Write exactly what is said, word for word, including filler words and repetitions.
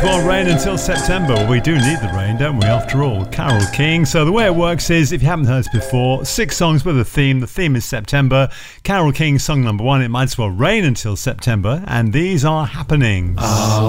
well rain until September. Well, we do need the rain, don't we, after all? Carole King. So the way it works is, if you haven't heard this before, six songs with a theme. The theme is September. Carole King, song number one, It Might As Well Rain Until September. And these are happening. Oh.